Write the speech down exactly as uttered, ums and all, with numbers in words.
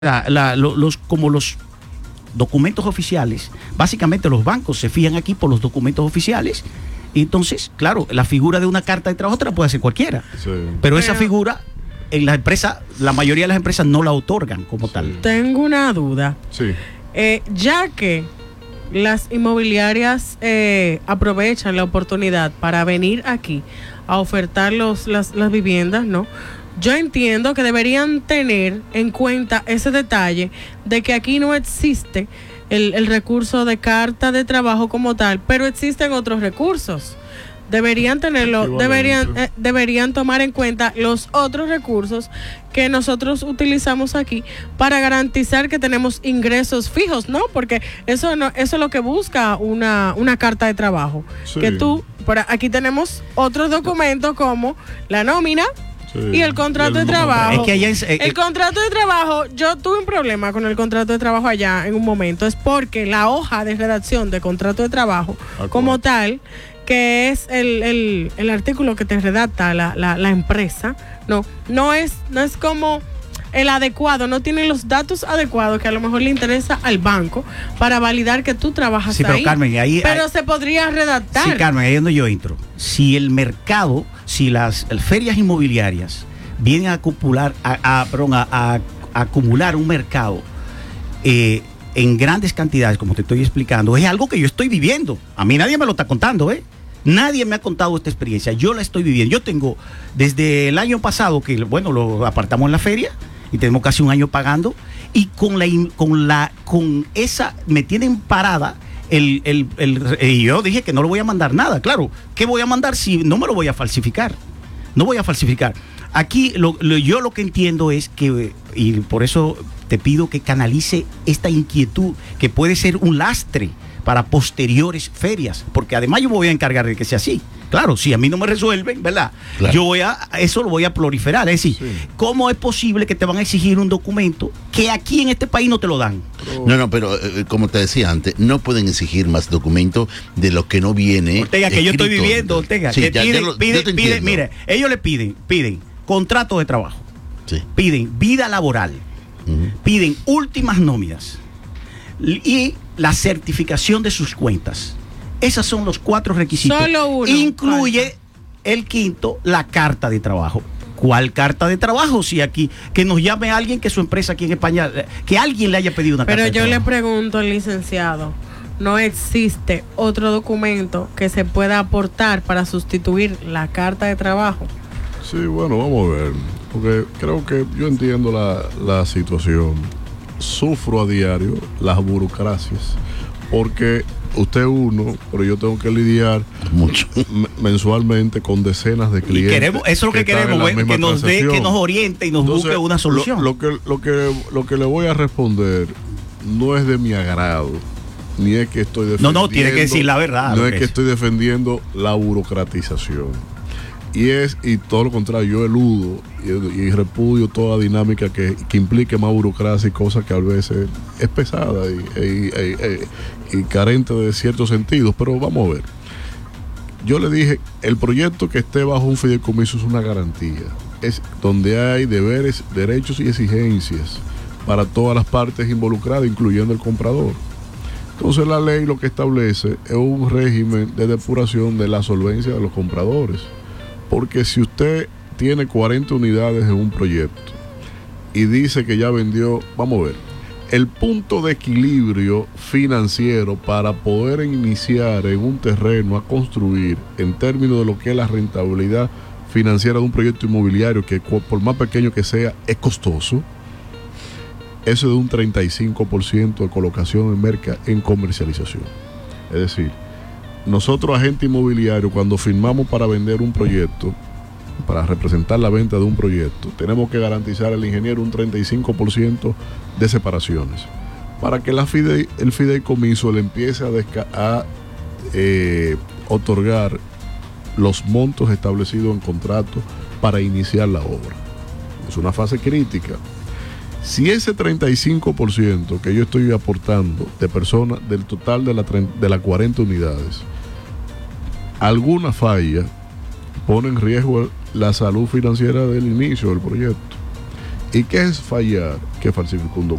la, la, lo, los, como los documentos oficiales, básicamente los bancos se fían aquí por los documentos oficiales. Y entonces, claro, la figura de una carta de trabajo te la puede hacer cualquiera. Sí. Pero, Pero esa figura, en la empresa, la mayoría de las empresas no la otorgan como sí. tal. Tengo una duda. Sí. Eh, ya que las inmobiliarias eh, aprovechan la oportunidad para venir aquí a ofertar los, las, las viviendas, ¿no? Yo entiendo que deberían tener en cuenta ese detalle de que aquí no existe el, el recurso de carta de trabajo como tal, pero existen otros recursos. Deberían tenerlo, deberían, eh, deberían tomar en cuenta los otros recursos que nosotros utilizamos aquí para garantizar que tenemos ingresos fijos, ¿no? Porque eso no, eso es lo que busca una, una carta de trabajo. Sí. Que tú, por aquí tenemos otros documentos como la nómina. Sí. Y el contrato de trabajo. Es que allá es, eh, el contrato de trabajo, yo tuve un problema con el contrato de trabajo allá en un momento, es porque la hoja de redacción de contrato de trabajo, como tal, que es el, el, el artículo que te redacta la, la, la empresa, no, no es, no es como el adecuado, no tiene los datos adecuados que a lo mejor le interesa al banco para validar que tú trabajas sí, pero, ahí. Carmen, ahí. Pero ahí, se podría redactar. Sí, Carmen, ahí es donde yo entro. Si el mercado, si las ferias inmobiliarias vienen a acumular, a, a, perdón, a, a, a acumular un mercado eh, en grandes cantidades, como te estoy explicando, es algo que yo estoy viviendo. A mí nadie me lo está contando, ¿eh? Nadie me ha contado esta experiencia. Yo la estoy viviendo. Yo tengo, desde el año pasado, que bueno, lo apartamos en la feria, y tenemos casi un año pagando, y con la con la con esa me tienen parada el, el, el, el y yo dije que no le voy a mandar nada. Claro, ¿qué voy a mandar si no me lo voy a falsificar? No voy a falsificar. Aquí lo, lo, yo lo que entiendo es que, y por eso te pido que canalice esta inquietud, que puede ser un lastre para posteriores ferias, porque además yo me voy a encargar de que sea así. Claro, si a mí no me resuelven, ¿verdad? Claro. Yo voy a, eso lo voy a proliferar. Es decir, sí. ¿Cómo es posible que te van a exigir un documento que aquí en este país no te lo dan? No, no, pero eh, como te decía antes, no pueden exigir más documentos de lo que no viene. Ortega, que yo estoy viviendo, Ortega, sí, que ya, piden, ya lo, piden, piden, mire, ellos le piden, piden contrato de trabajo, sí. Piden vida laboral, uh-huh. Piden últimas nóminas y la certificación de sus cuentas. Esos son los cuatro requisitos. Solo uno. Incluye falta. El quinto, la carta de trabajo. ¿Cuál carta de trabajo? Si aquí, que nos llame alguien que su empresa aquí en España, que alguien le haya pedido una Pero carta de trabajo. Pero yo le pregunto al licenciado, ¿no existe otro documento que se pueda aportar para sustituir la carta de trabajo? Sí, bueno, vamos a ver, porque creo que yo entiendo la, la situación. Sufro a diario las burocracias, porque usted uno, pero yo tengo que lidiar mucho mensualmente con decenas de clientes. Y queremos, eso es lo que, que queremos, bueno, que nos dé, que nos oriente y nos Entonces, busque una solución. Lo, lo, que, lo, que, lo que le voy a responder no es de mi agrado, ni es que estoy defendiendo. No, no, tiene que decir la verdad. No es que, que estoy defendiendo la burocratización. Y es, y todo lo contrario, yo eludo y, y repudio toda dinámica que, que implique más burocracia y cosas que a veces es pesada y, y, y, y, y carente de ciertos sentidos. Pero vamos a ver. Yo le dije, el proyecto que esté bajo un fideicomiso es una garantía. Es donde hay deberes, derechos y exigencias para todas las partes involucradas, incluyendo el comprador. Entonces la ley lo que establece es un régimen de depuración de la solvencia de los compradores. Porque si usted tiene cuarenta unidades en un proyecto y dice que ya vendió, vamos a ver, el punto de equilibrio financiero para poder iniciar en un terreno a construir en términos de lo que es la rentabilidad financiera de un proyecto inmobiliario, que por más pequeño que sea, es costoso, eso es de un treinta y cinco por ciento de colocación en merca en comercialización. Es decir, nosotros, agente inmobiliario, cuando firmamos para vender un proyecto, para representar la venta de un proyecto, tenemos que garantizar al ingeniero un treinta y cinco por ciento de separaciones, para que la fide, el fideicomiso le empiece a, desca, a eh, otorgar los montos establecidos en contrato para iniciar la obra. Es una fase crítica. Si ese treinta y cinco por ciento que yo estoy aportando de personas del total de las de la cuarenta unidades, alguna falla, pone en riesgo la salud financiera del inicio del proyecto. ¿Y qué es fallar? Que falsificó un documento.